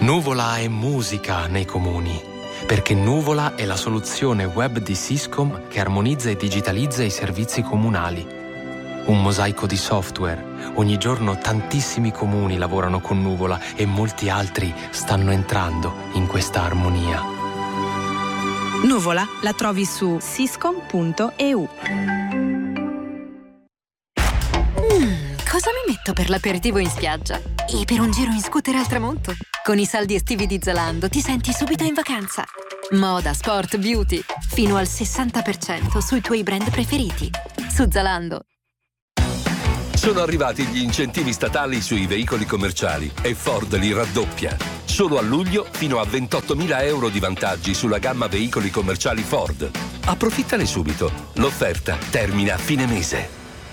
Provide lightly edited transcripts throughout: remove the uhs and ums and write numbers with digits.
Nuvola è musica nei comuni, perché Nuvola è la soluzione web di Syscom che armonizza e digitalizza i servizi comunali. Un mosaico di software. Ogni giorno tantissimi comuni lavorano con Nuvola e molti altri stanno entrando in questa armonia. Nuvola la trovi su syscom.eu. Cosa mi metto per l'aperitivo in spiaggia? E per un giro in scooter al tramonto? Con i saldi estivi di Zalando ti senti subito in vacanza. Moda, sport, beauty, fino al 60% sui tuoi brand preferiti. Su Zalando. Sono arrivati gli incentivi statali sui veicoli commerciali e Ford li raddoppia. Solo a luglio fino a 28.000 euro di vantaggi sulla gamma veicoli commerciali Ford. Approfittane subito. L'offerta termina a fine mese.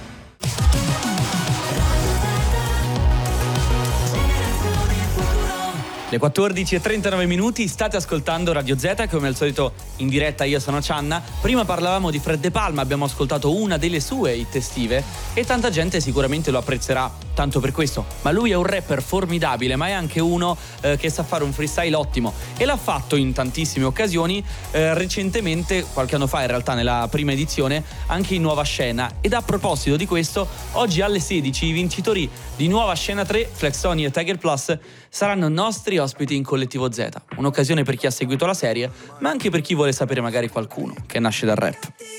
Le 14:39, state ascoltando Radio Z, come al solito in diretta io sono Cianna. Prima parlavamo di Fred De Palma, abbiamo ascoltato una delle sue hit estive e tanta gente sicuramente lo apprezzerà tanto per questo, ma lui è un rapper formidabile, ma è anche uno che sa fare un freestyle ottimo e l'ha fatto in tantissime occasioni, recentemente, qualche anno fa in realtà nella prima edizione, anche in Nuova Scena. Ed a proposito di questo, oggi alle 16 i vincitori di Nuova Scena 3, Flexoni e Tiger Plus saranno nostri ospiti in Collettivo Z, un'occasione per chi ha seguito la serie, ma anche per chi vuole sapere magari qualcuno che nasce dal rap.